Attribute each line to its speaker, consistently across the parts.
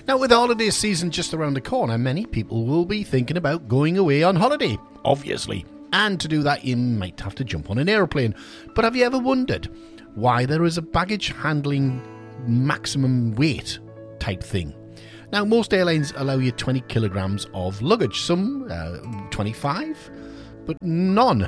Speaker 1: Now, with the holiday season just around the corner, many people will be thinking about going away on holiday, obviously. And to do that, you might have to jump on an aeroplane. But have you ever wondered why there is a baggage handling maximum weight type thing? Now, most airlines allow you 20 kilograms of luggage, some 25, but none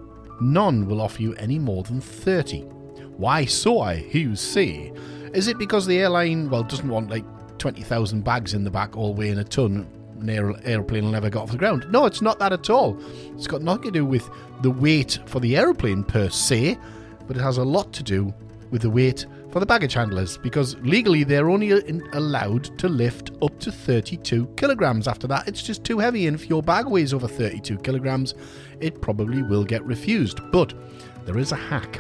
Speaker 1: will offer you any more than 30. Why so, I hear you say? Is it because the airline, doesn't want 20,000 bags in the back all weighing a ton? An aeroplane will never get off the ground. No, it's not that at all. It's got nothing to do with the weight for the aeroplane per se, but it has a lot to do with the weight for the baggage handlers, because legally they're only allowed to lift up to 32 kilograms. After that, it's just too heavy, and if your bag weighs over 32 kilograms, it probably will get refused. But there is a hack.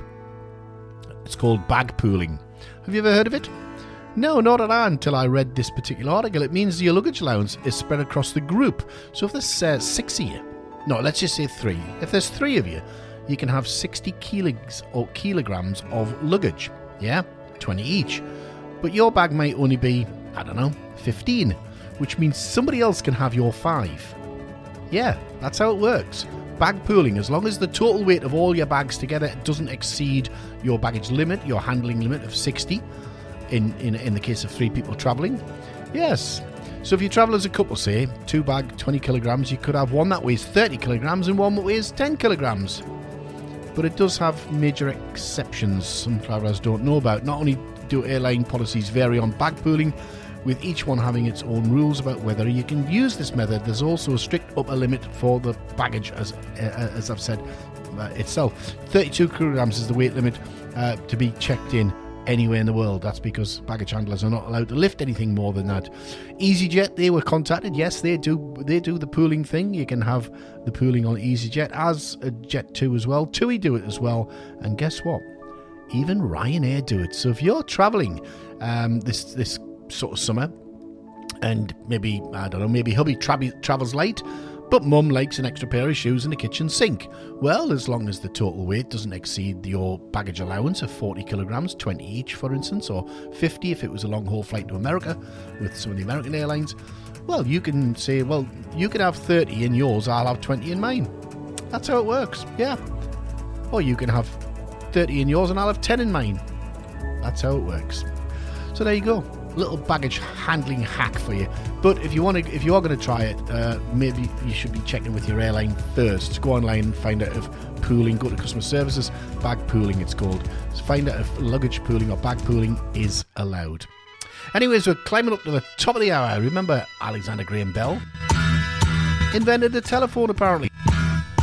Speaker 1: It's called bag pooling. Have you ever heard of it? No, not at all until I read this particular article. It means your luggage allowance is spread across the group. So if there's 6 of you, no, let's just say 3. If there's 3 of you, you can have 60 kilograms of luggage. Yeah, 20 each. But your bag might only be, 15, which means somebody else can have your 5. Yeah, that's how it works. Bag pooling, as long as the total weight of all your bags together doesn't exceed your baggage limit, your handling limit of 60, in the case of 3 people travelling. Yes. So if you travel as a couple, say, 2 bag, 20 kilograms, you could have one that weighs 30 kilograms and one that weighs 10 kilograms. But it does have major exceptions some travellers don't know about. Not only do airline policies vary on bag pooling, with each one having its own rules about whether you can use this method, there's also a strict upper limit for the baggage, as I've said itself. 32 kilograms is the weight limit to be checked in anywhere in the world. That's because baggage handlers are not allowed to lift anything more than that. EasyJet, they were contacted. Yes, they do the pooling thing. You can have the pooling on EasyJet, as Jet2 as well. TUI do it as well. And guess what? Even Ryanair do it. So if you're travelling this sort of summer, and maybe hubby travels light, but mum likes an extra pair of shoes and a kitchen sink. Well, as long as the total weight doesn't exceed your baggage allowance of 40 kilograms, 20 each, for instance, or 50 if it was a long-haul flight to America with some of the American airlines, well, you can say, well, you can have 30 in yours, I'll have 20 in mine. That's how it works, yeah. Or you can have 30 in yours and I'll have 10 in mine. That's how it works. So there you go. Little baggage handling hack for you. But if you are going to try it, maybe you should be checking with your airline first. Go online and find out if pooling, go to customer services, bag pooling it's called. So find out if luggage pooling or bag pooling is allowed. Anyways, we're climbing up to the top of the hour. Remember Alexander Graham Bell? Invented the telephone, apparently.